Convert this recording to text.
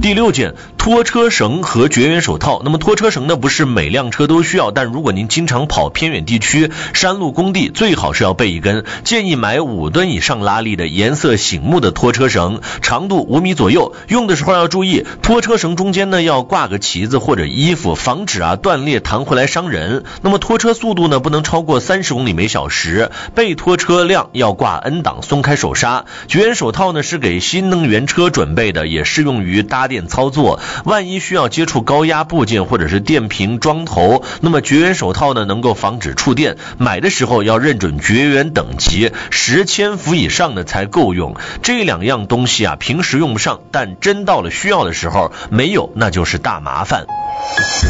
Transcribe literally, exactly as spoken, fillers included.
第六件，拖车绳和绝缘手套。那么拖车绳呢，不是每辆车都需要，但如果您经常跑偏远地区、山路工地，最好是要备一根。建议买五吨以上拉力的颜色醒目的拖车绳，长度五米左右。用的时候要注意，拖车绳中间呢要挂个旗子或者衣服，防止啊断裂弹回来伤人。那么拖车速度呢不能超过三十公里每小时，备拖车辆要挂 N 档松开手刹。绝缘手套呢是给新能源车准备的，也适用于搭电操作。万一需要接触高压部件或者是电瓶桩头，那么绝缘手套呢能够防止触电。买的时候要认准绝缘等级，十千伏以上的才够用。这两样东西啊平时用不上，但真到了需要的时候没有，那就是大麻烦。